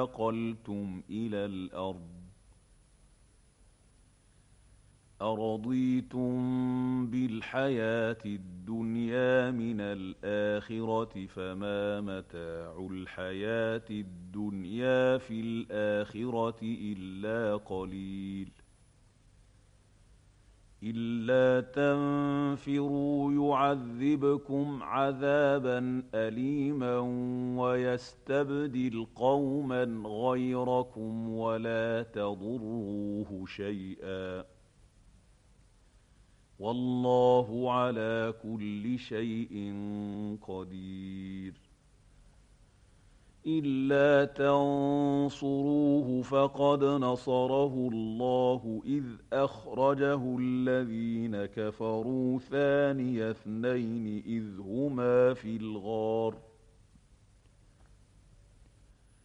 انتقلتم إلى الأرض أرضيتم بالحياة الدنيا من الآخرة فما متاع الحياة الدنيا في الآخرة إلا قليل إلا تنفروا يعذبكم عذابا أليما ويستبدل قوما غيركم ولا تضروه شيئا والله على كل شيء قدير إلا تنصروه فقد نصره الله إذ أخرجه الذين كفروا ثاني اثنين إذ هما في الغار